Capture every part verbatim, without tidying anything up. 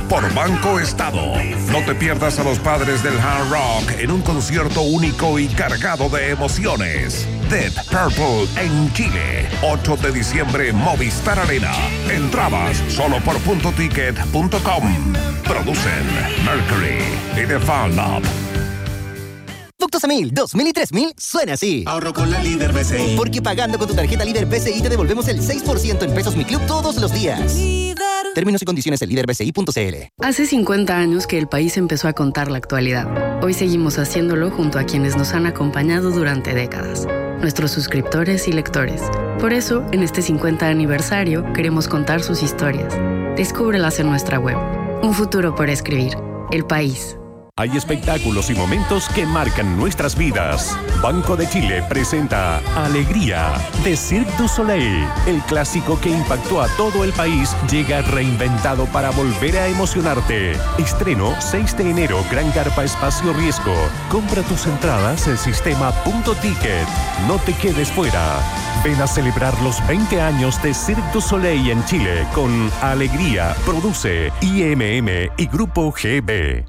por Banco Estado. No te pierdas a los padres del hard rock en un concierto único y cargado de emociones. Deep Purple en Chile, ocho de diciembre, Movistar Arena. Entradas solo por punto ticket punto com. Producen Mercury y The Fan Lab. Productos a mil, dos mil y tres mil suena así. Ahorro con la Líder B C I. Porque pagando con tu tarjeta Líder B C I te devolvemos el seis por ciento en pesos Mi Club todos los días. Líder. Términos y condiciones en líder b c i punto c l. Hace cincuenta años que el país empezó a contar la actualidad. Hoy seguimos haciéndolo junto a quienes nos han acompañado durante décadas. Nuestros suscriptores y lectores. Por eso, en este cincuenta aniversario, queremos contar sus historias. Descúbrelas en nuestra web. Un futuro por escribir. El país. Hay espectáculos y momentos que marcan nuestras vidas. Banco de Chile presenta Alegría de Cirque du Soleil. El clásico que impactó a todo el país llega reinventado para volver a emocionarte. Estreno seis de enero, Gran Carpa Espacio Riesgo. Compra tus entradas en sistema punto ticket. No te quedes fuera. Ven a celebrar los veinte años de Cirque du Soleil en Chile con Alegría. Produce I M M y Grupo G B.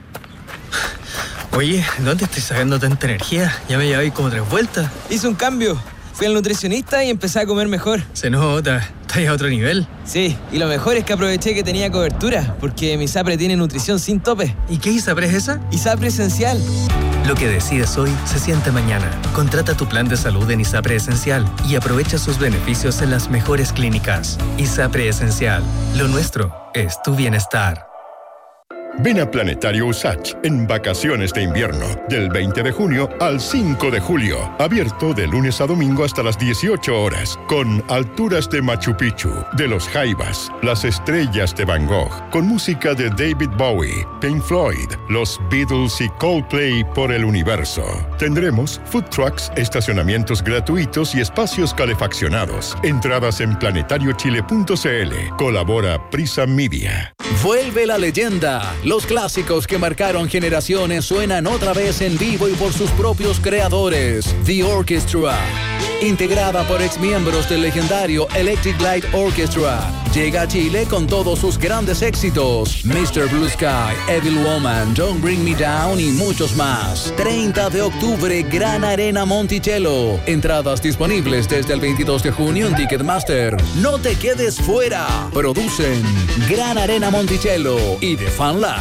Oye, ¿dónde estoy sacando tanta energía? Ya me llevé como tres vueltas. Hice un cambio. Fui al nutricionista y empecé a comer mejor. Se nota. ¿Estás a otro nivel? Sí, y lo mejor es que aproveché que tenía cobertura, porque mi ISAPRE tiene nutrición sin tope. ¿Y qué ISAPRE es esa? ISAPRE Esencial. Lo que decides hoy se siente mañana. Contrata tu plan de salud en ISAPRE Esencial y aprovecha sus beneficios en las mejores clínicas. ISAPRE Esencial. Lo nuestro es tu bienestar. Ven a Planetario Usach en vacaciones de invierno, del veinte de junio al cinco de julio. Abierto de lunes a domingo hasta las dieciocho horas, con alturas de Machu Picchu, de los Jaivas, las estrellas de Van Gogh, con música de David Bowie, Pink Floyd, los Beatles y Coldplay por el universo. Tendremos food trucks, estacionamientos gratuitos y espacios calefaccionados. Entradas en planetario chile punto c l. Colabora Prisa Media. Vuelve la leyenda. Los clásicos que marcaron generaciones suenan otra vez en vivo y por sus propios creadores. The Orchestra, integrada por exmiembros del legendario Electric Light Orchestra, llega a Chile con todos sus grandes éxitos: mister Blue Sky, Evil Woman, Don't Bring Me Down y muchos más. treinta de octubre, Gran Arena Monticello. Entradas disponibles desde el veintidós de junio en Ticketmaster. No te quedes fuera. Producen Gran Arena Monticello y The Fan Lab.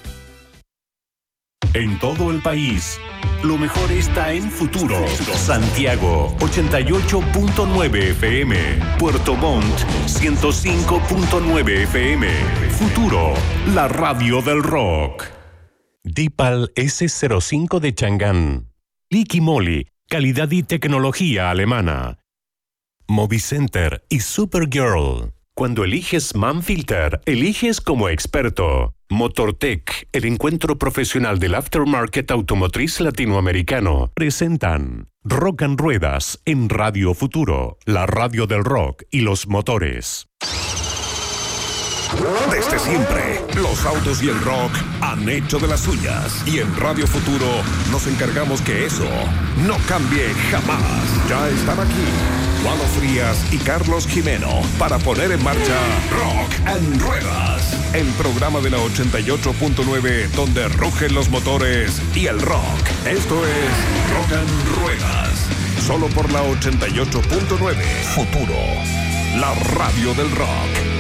En todo el país, lo mejor está en Futuro. Santiago, ochenta y ocho punto nueve F M. Puerto Montt, ciento cinco punto nueve F M. Futuro, la radio del rock. Dipal S cero cinco de Changán. Liqui Moly, calidad y tecnología alemana. Movicenter y Supergirl. Cuando eliges Manfilter, eliges como experto. Motortech, el encuentro profesional del aftermarket automotriz latinoamericano, presentan Rock and Ruedas en Radio Futuro, la radio del rock y los motores. Desde siempre, los autos y el rock han hecho de las suyas. Y en Radio Futuro nos encargamos que eso no cambie jamás. Ya están aquí Lalo Frías y Carlos Jimeno para poner en marcha Rock and Ruedas, el programa de la ochenta y ocho punto nueve donde rugen los motores y el rock. Esto es Rock and Ruedas, solo por la ochenta y ocho punto nueve. Futuro, la radio del rock.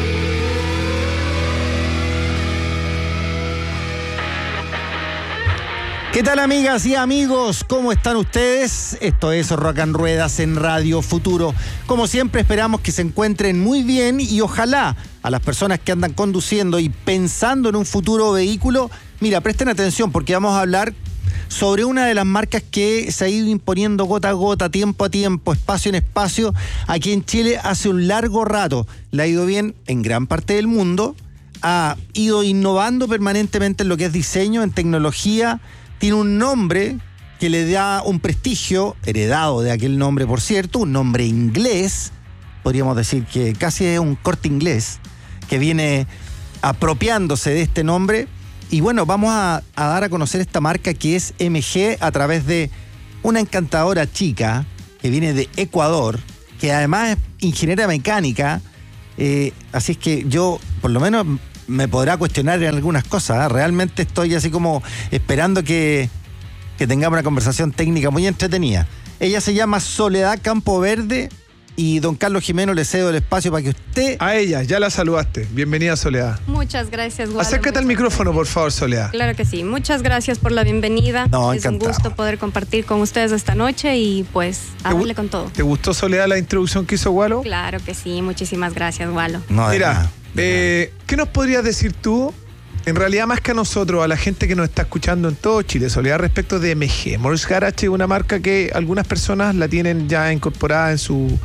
¿Qué tal, amigas y amigos? ¿Cómo están ustedes? Esto es Rock and Ruedas en Radio Futuro. Como siempre, esperamos que se encuentren muy bien y ojalá a las personas que andan conduciendo y pensando en un futuro vehículo, mira, presten atención porque vamos a hablar sobre una de las marcas que se ha ido imponiendo gota a gota, tiempo a tiempo, espacio en espacio, aquí en Chile hace un largo rato. Le ha ido bien en gran parte del mundo, ha ido innovando permanentemente en lo que es diseño, en tecnología. Tiene un nombre que le da un prestigio, heredado de aquel nombre, por cierto, un nombre inglés, podríamos decir que casi es un Corte Inglés, que viene apropiándose de este nombre. Y bueno, vamos a, a dar a conocer esta marca que es M G a través de una encantadora chica que viene de Ecuador, que además es ingeniera mecánica, eh, así es que yo, por lo menos, me podrá cuestionar en algunas cosas. ¿eh? Realmente estoy así como esperando que, que tengamos una conversación técnica muy entretenida. Ella se llama Soledad Campoverde y don Carlos Jimeno le cedo el espacio para que usted... A ella, ya la saludaste. Bienvenida, Soledad. Muchas gracias, Gualo. Acércate al micrófono, por favor, Soledad. Claro que sí. Muchas gracias por la bienvenida. No, es encantado. un gusto poder compartir con ustedes esta noche y pues a darle con todo. ¿Te gustó, Soledad, la introducción que hizo Gualo? Claro que sí. Muchísimas gracias, Gualo. No, Mira, nada, eh, ¿qué nos podrías decir tú, en realidad más que a nosotros, a la gente que nos está escuchando en todo Chile, Soledad, respecto de M G? Morris Garage es una marca que algunas personas la tienen ya incorporada en su...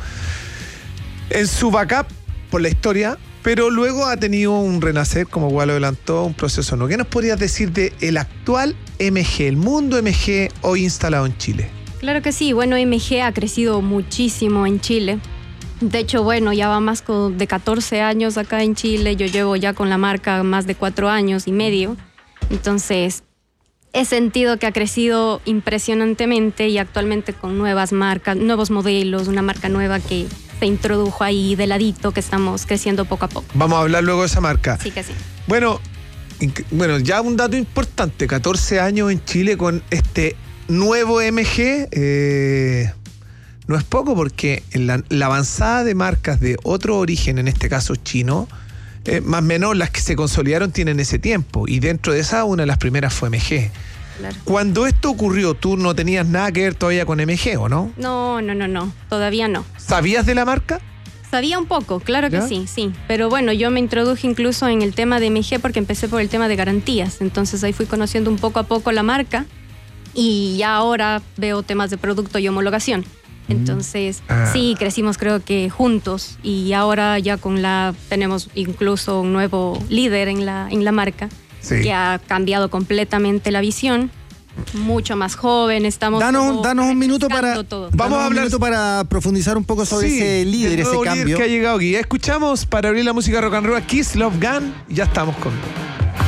en su backup por la historia, pero luego ha tenido un renacer, como Gualo adelantó, un proceso nuevo. ¿Qué nos podrías decir de el actual M G, el mundo M G hoy instalado en Chile? Claro que sí. Bueno, M G ha crecido muchísimo en Chile. De hecho, bueno, ya va más de catorce años acá en Chile. Yo llevo ya con la marca más de cuatro años y medio. Entonces, he sentido que ha crecido impresionantemente y actualmente con nuevas marcas, nuevos modelos, una marca nueva que se introdujo ahí de ladito, que estamos creciendo poco a poco. Vamos a hablar luego de esa marca. Sí que sí. Bueno, bueno, ya un dato importante, catorce años en Chile con este nuevo M G, eh, no es poco porque la, la avanzada de marcas de otro origen, en este caso chino, eh, más o menos las que se consolidaron tienen ese tiempo, y dentro de esa una de las primeras fue M G. Claro. Cuando esto ocurrió, tú no tenías nada que ver todavía con M G, ¿o no? No, no, no, no, todavía no. ¿Sabías de la marca? Sabía un poco, claro que ¿Ya? sí, sí. Pero bueno, yo me introduje incluso en el tema de M G porque empecé por el tema de garantías. Entonces ahí fui conociendo un poco a poco la marca y ya ahora veo temas de producto y homologación. Entonces, ah. sí, crecimos creo que juntos y ahora ya con la tenemos incluso un nuevo líder en la, en la marca. Sí. Que ha cambiado completamente la visión, mucho más joven, estamos danos, danos un minuto para todo. Vamos a hablar un minuto para profundizar un poco sobre sí, ese líder, ese cambio líder que ha llegado aquí. Escuchamos para abrir la música rock and roll Kiss Love Gun y ya estamos con